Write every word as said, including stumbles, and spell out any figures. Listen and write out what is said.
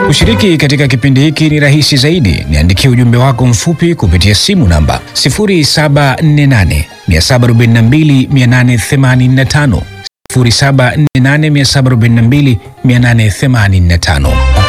Kushiriki katika kipindi hiki ni rahisi zaidi. Niandikie ujumbe wako mfupi kupitia simu namba sifuri saba nne nane saba nne mbili nane themanini na tano sifuri saba nne nane saba nne mbili nane themanini na tano.